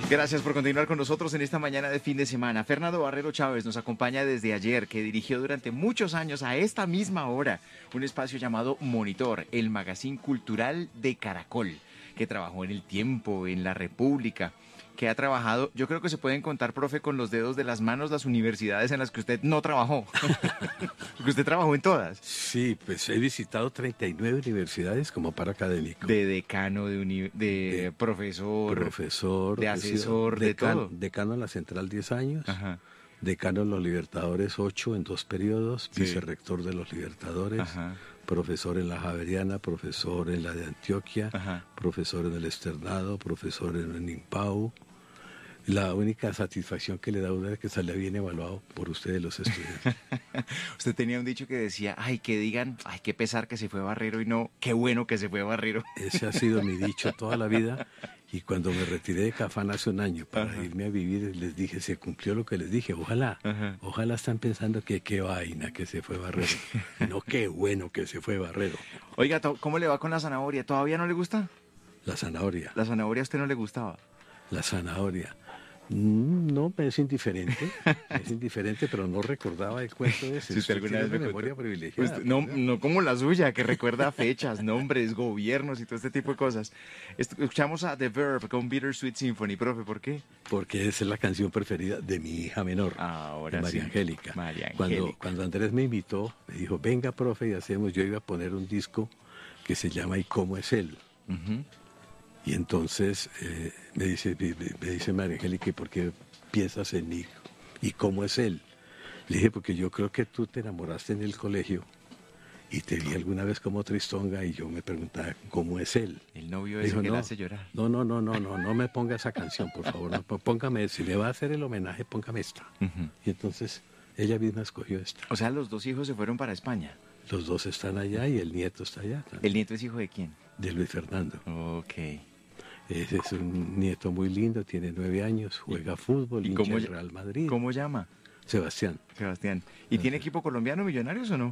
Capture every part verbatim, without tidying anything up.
Gracias por continuar con nosotros en esta mañana de fin de semana. Fernando Barrero Chávez nos acompaña desde ayer, que dirigió durante muchos años a esta misma hora un espacio llamado Monitor, el magazine cultural de Caracol, que trabajó en El Tiempo, en La República, que ha trabajado, yo creo que se pueden contar, profe, con los dedos de las manos las universidades en las que usted no trabajó, porque usted trabajó en todas. Sí, pues he visitado treinta y nueve universidades como para académico. De decano, de, uni de, de profesor, profesor, de asesor, de decan, todo. Decano en la Central diez años, Ajá. Decano en los Libertadores ocho en dos periodos, sí. Vicerrector de los Libertadores, ajá. Profesor en la Javeriana, profesor en la de Antioquia, ajá. Profesor en el Externado, profesor en el Nimpau. La única satisfacción que le da a uno es que sale bien evaluado por ustedes los estudiantes. Usted tenía un dicho que decía, ay, que digan, ay, qué pesar que se fue Barrero y no, qué bueno que se fue Barrero. Ese ha sido mi dicho toda la vida y cuando me retiré de Cafán hace un año para ajá. irme a vivir, les dije, se cumplió lo que les dije, ojalá, ajá. ojalá están pensando que qué vaina que se fue Barrero, no qué bueno que se fue Barrero. Oiga, ¿cómo le va con la zanahoria? ¿Todavía no le gusta? La zanahoria. ¿La zanahoria a usted no le gustaba? La zanahoria. No, es indiferente, es indiferente, pero no recordaba el cuento ese. Si usted alguna vez me memoria cuenta, privilegiada. Usted, no, no como la suya, que recuerda fechas, nombres, gobiernos y todo este tipo de cosas. Escuchamos a The Verve con Bittersweet Symphony, profe, ¿por qué? Porque esa es la canción preferida de mi hija menor, ahora María sí. Angélica. María Angélica. Cuando, cuando Andrés me invitó, me dijo, venga, profe, y hacemos, yo iba a poner un disco que se llama ¿Y cómo es él? Uh-huh. Y entonces eh, me dice me, me dice María Angélica, ¿y por qué piensas en mí? ¿Y cómo es él? Le dije, porque yo creo que tú te enamoraste en el colegio y te vi alguna vez como Tristonga y yo me preguntaba, ¿cómo es él? El novio ese que le hace llorar. No, no, no, no, no, no me ponga esa canción, por favor. No, póngame, si le va a hacer el homenaje, póngame esta. Uh-huh. Y entonces ella misma escogió esta. O sea, los dos hijos se fueron para España. Los dos están allá y el nieto está allá también. ¿El nieto es hijo de quién? De Luis Fernando. Ok. Ese es un nieto muy lindo, tiene nueve años, juega fútbol, ¿Y hincha cómo, el Real Madrid. ¿Cómo llama? Sebastián. Sebastián. ¿Y Sebastián. ¿Tiene equipo colombiano, Millonarios o no?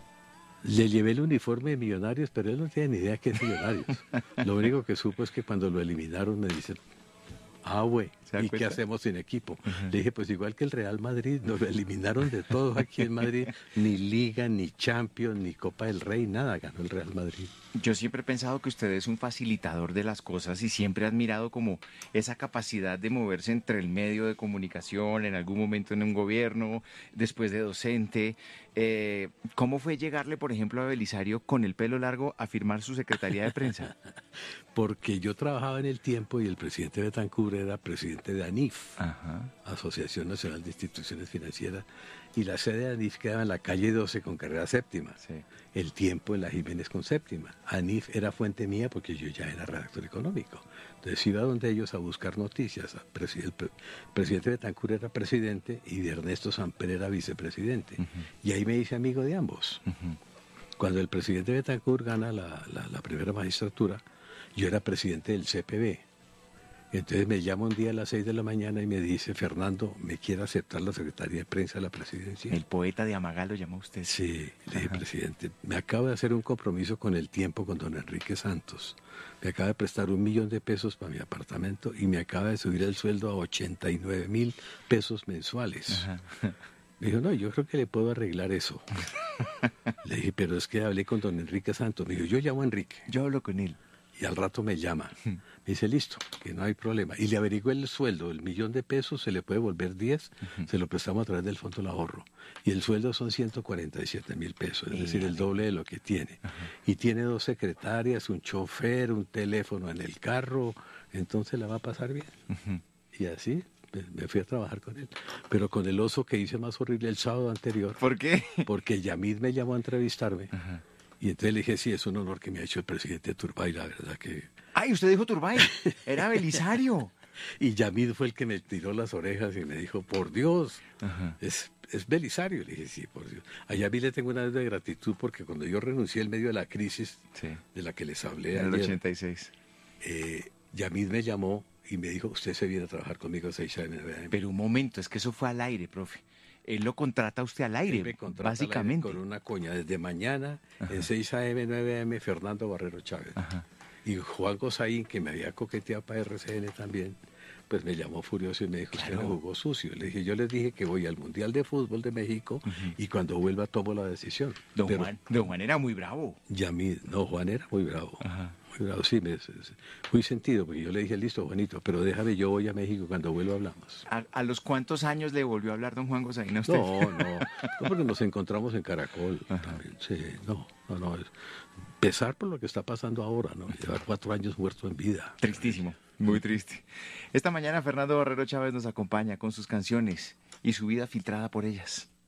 Le llevé el uniforme de Millonarios, pero él no tiene ni idea qué es Millonarios. Lo único que supo es que cuando lo eliminaron me dice, ah, güey, ¿y qué hacemos sin equipo? Uh-huh. Le dije, pues igual que el Real Madrid, nos lo eliminaron de todos aquí en Madrid, ni Liga, ni Champions, ni Copa del Rey, nada ganó el Real Madrid. Yo siempre he pensado que usted es un facilitador de las cosas y siempre he admirado como esa capacidad de moverse entre el medio de comunicación, en algún momento en un gobierno, después de docente. Eh, ¿Cómo fue llegarle, por ejemplo, a Belisario con el pelo largo a firmar su secretaría de prensa? Porque yo trabajaba en El Tiempo y el presidente Betancur era presidente de ANIF, Ajá. Asociación Nacional de Instituciones Financieras, y la sede de ANIF quedaba en la calle doce con carrera séptima, sí. El Tiempo en la Jiménez con séptima. ANIF era fuente mía porque yo ya era redactor económico. Entonces iba donde ellos a buscar noticias. El presidente Betancur era presidente y de Ernesto Samper era vicepresidente. Uh-huh. Y ahí me hice amigo de ambos. Uh-huh. Cuando el presidente Betancur gana la, la, la primera magistratura, yo era presidente del C P B. Entonces me llama un día a las seis de la mañana y me dice, Fernando, ¿me quiere aceptar la Secretaría de Prensa de la Presidencia? El poeta de Amagal lo llamó usted. Sí, le dije, presidente, me acabo de hacer un compromiso con El Tiempo, con don Enrique Santos. Me acaba de prestar un millón de pesos para mi apartamento y me acaba de subir el sueldo a ochenta y nueve mil pesos mensuales. Ajá. Me dijo, no, yo creo que le puedo arreglar eso. Le dije, pero es que hablé con don Enrique Santos. Me dijo, yo llamo a Enrique. Yo hablo con él. Y al rato me llama. Me dice, listo, que no hay problema. Y le averigué el sueldo, el millón de pesos se le puede volver diez, uh-huh. Se lo prestamos a través del Fondo del Ahorro. Y el sueldo son ciento cuarenta y siete mil pesos, es y decir, el doble de lo que tiene. Uh-huh. Y tiene dos secretarias, un chofer, un teléfono en el carro, entonces la va a pasar bien. Uh-huh. Y así me fui a trabajar con él. Pero con el oso que hice más horrible el sábado anterior. ¿Por qué? Porque Yamid me llamó a entrevistarme. Uh-huh. Y entonces le dije, sí, es un honor que me ha hecho el presidente Turbay, la verdad que... ¡Ay, usted dijo Turbay! ¡Era Belisario! Y Yamid fue el que me tiró las orejas y me dijo, por Dios, uh-huh. es, es Belisario. Le dije, sí, por Dios. A Yamid le tengo una vez de gratitud porque cuando yo renuncié en medio de la crisis sí. de la que les hablé en ayer, el ochenta y seis, eh, Yamid me llamó y me dijo, usted se viene a trabajar conmigo a seis A M. Pero un momento, es que eso fue al aire, profe. Él lo contrata a usted al aire, me básicamente. Al aire con una coña, desde mañana, ajá. En seis A M, nueve A M, Fernando Barrero Chávez. Ajá. Y Juan Gozaín, que me había coqueteado para R C N también, pues me llamó furioso y me dijo, Claro. usted no jugó sucio. Le dije, yo les dije que voy al Mundial de Fútbol de México uh-huh. y cuando vuelva tomo la decisión. Don Pero Juan, don Juan era muy bravo. Ya mí, no, Juan era muy bravo. Ajá. Muy bravo, sí, me, muy sentido, porque yo le dije, listo, Juanito, pero déjame, yo voy a México, cuando vuelva hablamos. ¿A, a los cuántos años le volvió a hablar don Juan Gosaín a usted? No, no, no, porque nos encontramos en Caracol. También, sí, no, no, no, es pesar por lo que está pasando ahora, ¿no? Lleva cuatro años muerto en vida. Tristísimo, muy triste. Esta mañana Fernando Barrero Chávez nos acompaña con sus canciones y su vida filtrada por ellas.